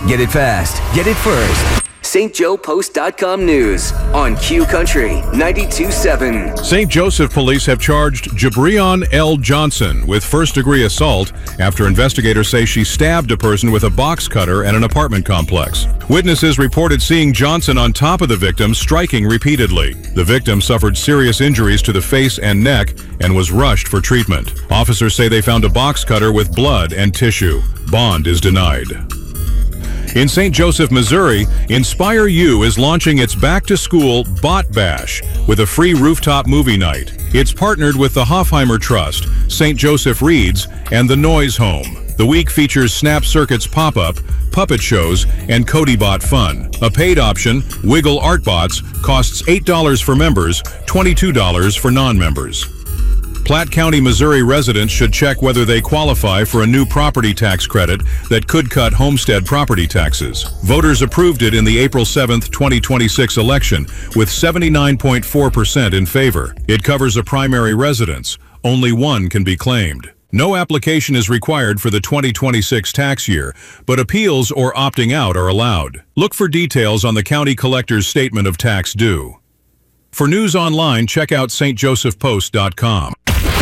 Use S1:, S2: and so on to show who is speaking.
S1: Get it fast. Get it first. StJoePost.com News on Q Country 92.7.
S2: St. Joseph police have charged Jabrion L. Johnson with first-degree assault after investigators say she stabbed a person with a box cutter at an apartment complex. Witnesses reported seeing Johnson on top of the victim, striking repeatedly. The victim suffered serious injuries to the face and neck and was rushed for treatment. Officers say they found a box cutter with blood and tissue. Bond is denied. In St. Joseph, Missouri, Inspire U is launching its back-to-school Bot Bash with a free rooftop movie night. It's partnered with the Hofheimer Trust, St. Joseph Reads, and the Noise Home. The week features Snap Circuits pop-up, puppet shows, and CodyBot fun. A paid option, Wiggle Art Bots, costs $8 for members, $22 for non-members. Platte County, Missouri residents should check whether they qualify for a new property tax credit that could cut homestead property taxes. Voters approved it in the April 7, 2026 election with 79.4% in favor. It covers a primary residence. Only one can be claimed. No application is required for the 2026 tax year, but appeals or opting out are allowed. Look for details on the county collector's statement of tax due. For news online, check out stjosephpost.com.